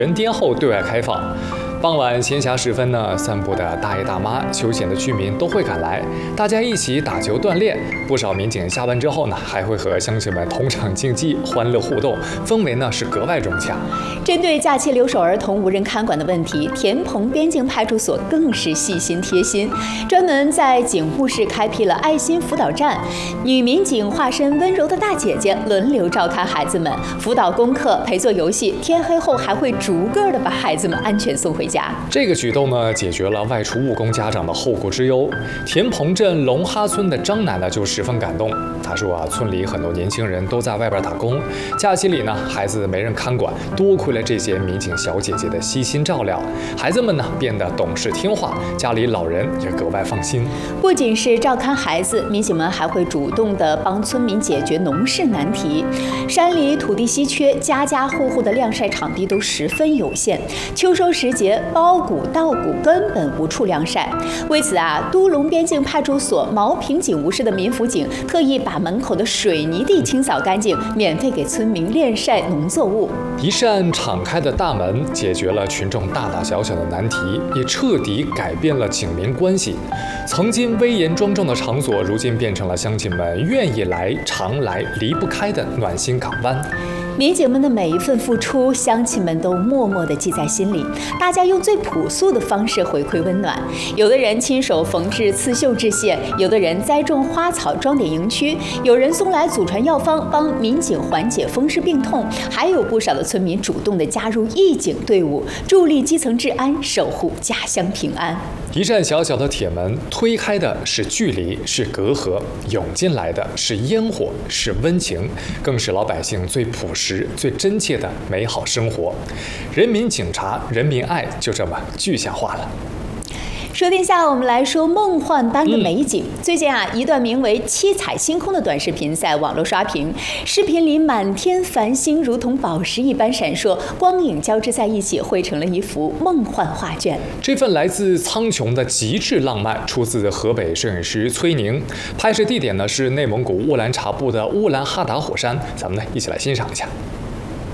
人颠后对外开放。傍晚闲暇时分呢，散步的大爷大妈、休闲的居民都会赶来，大家一起打球锻炼。不少民警下班之后呢，还会和乡亲们同场竞技，欢乐互动，氛围呢是格外融洽。 针对假期留守儿童无人看管的问题，田棚边境派出所更是细心贴心，专门在警务室开辟了爱心辅导站，女民警化身温柔的大姐姐，轮流照看孩子们，辅导功课，陪做游戏，天黑后还会逐个的把孩子们安全送回家。 这个举动呢，解决了外出务工家长的后顾之忧。田棚镇龙哈村的张奶奶就十分感动，她说啊，村里很多年轻人都在外边打工，假期里呢，孩子没人看管，多亏了这些民警小姐姐的悉心照料，孩子们呢变得懂事听话，家里老人也格外放心。 不仅是照看孩子，民警们还会主动地帮村民解决农事难题。山里土地稀缺，家家户户的晾晒场地都十分有限，秋收时节，包谷、稻谷根本无处晾晒。为此啊，都龙边境派出所毛坪警务室的民辅警特意把门口的水泥地清扫干净，免费给村民晾晒农作物。 一扇敞开的大门，解决了群众大大小小的难题，也彻底改变了警民关系。曾经威严庄重的场所，如今变成了乡亲们愿意来、常来、离不开的暖心港湾。 民警们的每一份付出，乡亲们都默默地记在心里。大家用最朴素的方式回馈温暖。有的人亲手缝制刺绣织线，有的人栽种花草装点营区，有人送来祖传药方帮民警缓解风湿病痛，还有不少的村民主动地加入义警队伍，助力基层治安，守护家乡平安。 一扇小小的铁门，推开的是距离，是隔阂；涌进来的是烟火，是温情，更是老百姓最朴实、最真切的美好生活。人民警察，人民爱，就这么具象化了。 说天下，我们来说梦幻般的美景。最近啊，一段名为《七彩星空》的短视频在网络刷屏。视频里满天繁星如同宝石一般闪烁，光影交织在一起，绘成了一幅梦幻画卷。 这份来自苍穹的极致浪漫，出自河北摄影师崔宁。拍摄地点呢是内蒙古乌兰察布的乌兰哈达火山。咱们呢一起来欣赏一下。